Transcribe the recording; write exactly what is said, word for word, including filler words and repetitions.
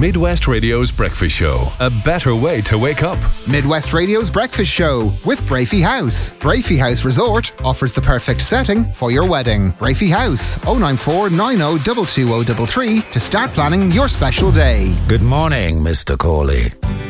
Midwest Radio's Breakfast Show. A better way to wake up. Midwest Radio's Breakfast Show with Brafey House. Brafey House Resort offers the perfect setting for your wedding. Brafey House, oh nine four nine oh two two oh three three to start planning your special day. Good morning, Mister Corley.